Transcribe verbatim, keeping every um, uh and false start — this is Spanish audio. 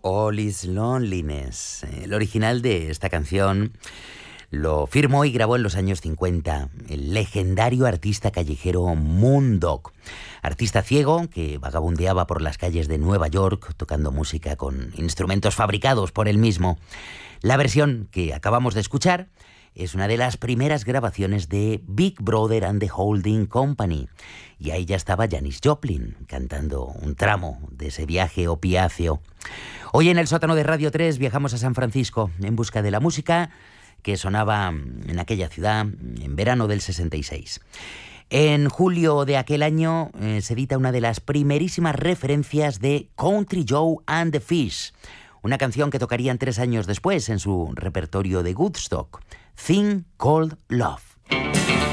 All is Loneliness. El original de esta canción lo firmó y grabó en los años cincuenta el legendario artista callejero Moondog, artista ciego que vagabundeaba por las calles de Nueva York tocando música con instrumentos fabricados por él mismo. La versión que acabamos de escuchar es una de las primeras grabaciones de Big Brother and the Holding Company, y ahí ya estaba Janis Joplin cantando un tramo de ese viaje opiáceo. Hoy en el sótano de Radio tres viajamos a San Francisco en busca de la música que sonaba en aquella ciudad en verano del sesenta y seis. En julio de aquel año eh, se edita una de las primerísimas referencias de Country Joe and the Fish, una canción que tocarían tres años después en su repertorio de Woodstock, Thing Called Love.